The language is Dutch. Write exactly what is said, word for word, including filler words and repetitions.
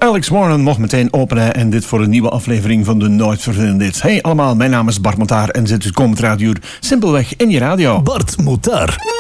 Alex Warren mocht meteen openen en dit voor een nieuwe aflevering van de Nooit Vervelende Hits. Hey allemaal, mijn naam is Bart Motaar en zit u komend raaduur simpelweg in je radio. Bart Motaar.